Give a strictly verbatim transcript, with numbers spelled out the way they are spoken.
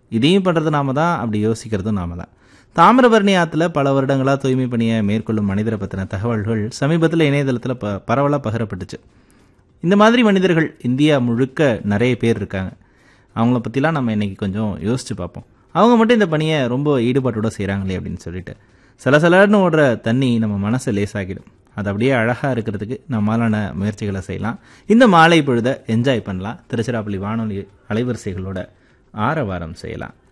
இதையும் பண்ணுறது நாம தான், அப்படி யோசிக்கிறதும் நாம தான். தாமிரபரணி ஆற்றுல பல வருடங்களாக தூய்மை பணியை மேற்கொள்ளும் மனிதரை பற்றின தகவல்கள் சமீபத்தில் இணையதளத்தில் ப பரவலாக பகிரப்பட்டுச்சு. இந்த மாதிரி மனிதர்கள் இந்தியா முழுக்க நிறைய பேர் இருக்காங்க. அவங்கள பற்றிலாம் நம்ம இன்றைக்கி கொஞ்சம் யோசித்து பார்ப்போம். அவங்க மட்டும் இந்த பணியை ரொம்ப ஈடுபாட்டோடு செய்கிறாங்களே அப்படின்னு சொல்லிட்டு. சலசலன்னு ஓடுற தண்ணி நம்ம மனசை லேசாகிடும். அது அப்படியே அழகாக இருக்கிறதுக்கு நம்மளான முயற்சிகளை செய்யலாம். இந்த மாலை பொழுதை என்ஜாய் பண்ணலாம். திருச்சிராப்பள்ளி வானொலி அலைவரிசைகளோட ஆரவாரம் செய்யலாம்.